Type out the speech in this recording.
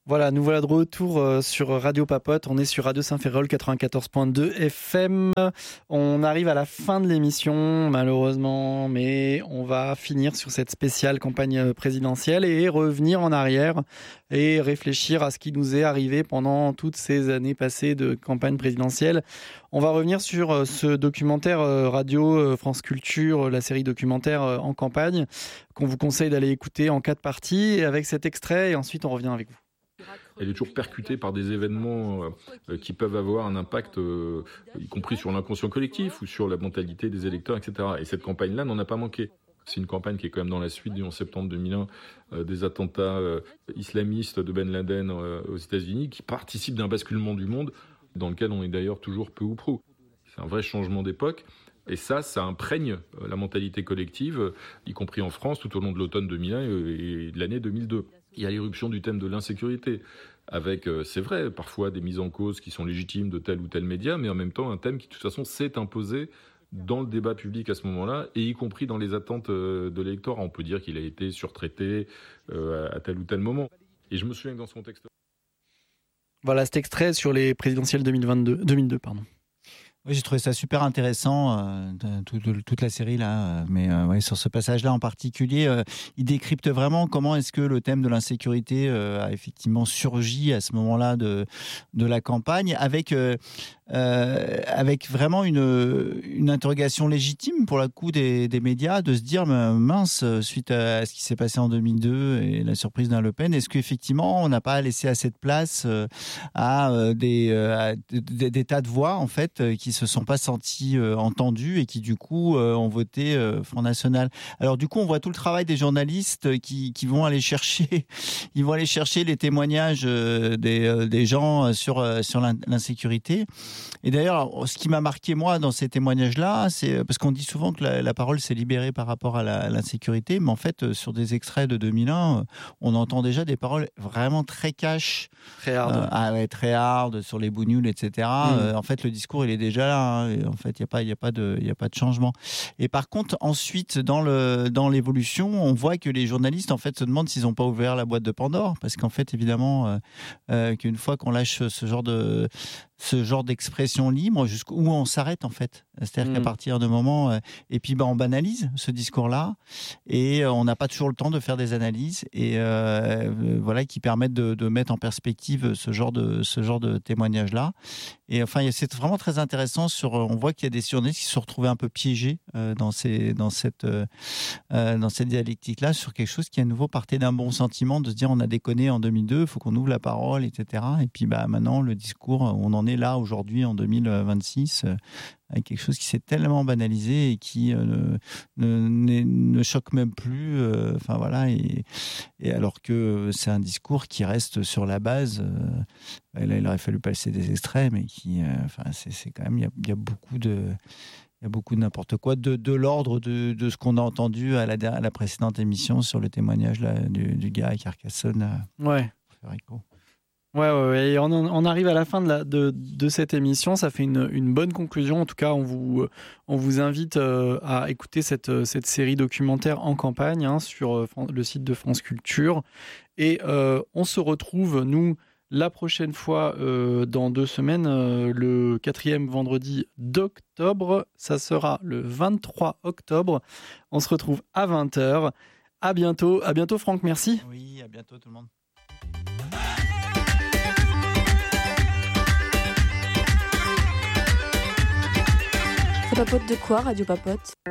Voilà, nous voilà de retour sur Radio Papote. On est sur Radio Saint-Ferréol 94.2 FM. On arrive à la fin de l'émission, malheureusement, mais on va finir sur cette spéciale campagne présidentielle et revenir en arrière et réfléchir à ce qui nous est arrivé pendant toutes ces années passées de campagne présidentielle. On va revenir sur ce documentaire radio France Culture, la série documentaire en campagne, qu'on vous conseille d'aller écouter en 4 parties, et avec cet extrait, et ensuite on revient avec vous. Elle est toujours percutée par des événements qui peuvent avoir un impact, y compris sur l'inconscient collectif ou sur la mentalité des électeurs, etc. Et cette campagne-là n'en a pas manqué. C'est une campagne qui est quand même dans la suite du 11 septembre 2001, des attentats islamistes de Ben Laden aux États-Unis, qui participent d'un basculement du monde dans lequel on est d'ailleurs toujours peu ou prou. C'est un vrai changement d'époque. Et ça imprègne la mentalité collective, y compris en France, tout au long de l'automne 2001 et de l'année 2002. Il y a l'éruption du thème de l'insécurité, avec, c'est vrai, parfois des mises en cause qui sont légitimes de tel ou tel média, mais en même temps un thème qui, de toute façon, s'est imposé dans le débat public à ce moment-là, et y compris dans les attentes de l'électorat. On peut dire qu'il a été surtraité à tel ou tel moment. Et je me souviens que dans ce contexte... Voilà cet extrait sur les présidentielles 2002. Oui, j'ai trouvé ça super intéressant, toute la série là, mais ouais, sur ce passage-là en particulier, il décrypte vraiment comment est-ce que le thème de l'insécurité a effectivement surgi à ce moment-là de la campagne, avec vraiment une interrogation légitime pour le coup des médias, de se dire mince, suite à ce qui s'est passé en 2002 et la surprise d'un Le Pen, est-ce qu'effectivement on n'a pas laissé assez de place à des tas de voix en fait qui se sont pas sentis entendus et qui du coup ont voté Front National. Alors du coup on voit tout le travail des journalistes qui vont aller chercher les témoignages des gens sur l'insécurité. Et d'ailleurs, ce qui m'a marqué moi dans ces témoignages-là, c'est parce qu'on dit souvent que la parole s'est libérée par rapport à l'insécurité, mais en fait, sur des extraits de 2001, on entend déjà des paroles vraiment très cash, très hard, très hard sur les bougnoules, etc. En fait, le discours il est déjà là. Hein, et en fait, il y a pas de changement. Et par contre, ensuite, dans l'évolution, on voit que les journalistes en fait se demandent s'ils n'ont pas ouvert la boîte de Pandore, parce qu'en fait, évidemment, qu'une fois qu'on lâche ce genre d'expression libre, jusqu'où on s'arrête en fait. C'est-à-dire qu'à partir de moment, et puis on banalise ce discours-là, et on n'a pas toujours le temps de faire des analyses, et voilà, qui permettent de mettre en perspective ce genre de témoignage-là. Et enfin, c'est vraiment très intéressant. On voit qu'il y a des journalistes qui se sont retrouvés un peu piégés dans cette dialectique-là, sur quelque chose qui à nouveau partait d'un bon sentiment, de se dire on a déconné en 2002, il faut qu'on ouvre la parole, etc. Et puis maintenant, le discours, on en est là aujourd'hui en 2026, avec quelque chose qui s'est tellement banalisé et qui ne choque même plus. Enfin voilà, et alors que c'est un discours qui reste sur la base. Là, il aurait fallu passer des extraits, mais qui, c'est quand même, il y a beaucoup de. Il y a beaucoup de n'importe quoi, de l'ordre de ce qu'on a entendu à la précédente émission sur le témoignage là, du gars à Carcassonne. Ouais. Ouais. Et on arrive à la fin de cette émission. Ça fait une bonne conclusion. En tout cas, on vous invite à écouter cette série documentaire en campagne sur le site de France Culture. Et on se retrouve, nous, la prochaine fois, dans 2 semaines, le 4e vendredi d'octobre. Ça sera le 23 octobre. On se retrouve à 20h. À bientôt. À bientôt, Franck. Merci. Oui, à bientôt tout le monde. Ça papote de quoi, Radio Papote ?